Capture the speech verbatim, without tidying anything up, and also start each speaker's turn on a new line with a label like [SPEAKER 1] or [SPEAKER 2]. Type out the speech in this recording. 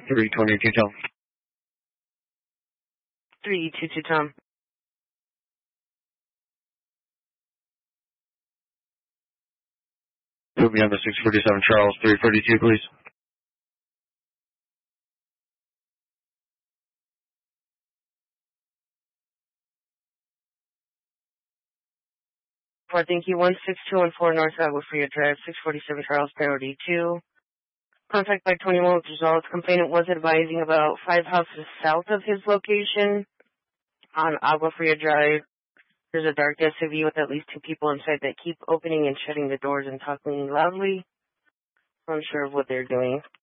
[SPEAKER 1] three twenty-two Tom.
[SPEAKER 2] three two two Tom.
[SPEAKER 1] Put me on the six forty-seven Charles, three thirty-two, please.
[SPEAKER 2] Four, thank you. one six two one four North Agua Fria Drive, six forty-seven Charles, priority two. Contact by twenty-one with results. Complainant was advising about five houses south of his location on Agua Fria Drive. There's a dark S U V with at least two people inside that keep opening and shutting the doors and talking loudly. I'm unsure of what they're doing.